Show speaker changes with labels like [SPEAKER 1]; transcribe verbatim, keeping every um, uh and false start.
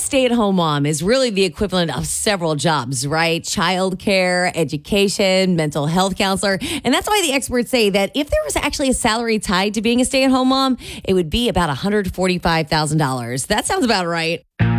[SPEAKER 1] stay-at-home mom is really the equivalent of several jobs, right? Childcare, education, mental health counselor. And that's why the experts say that if there was actually a salary tied to being a stay-at-home mom, it would be about one hundred forty-five thousand dollars. That sounds about right.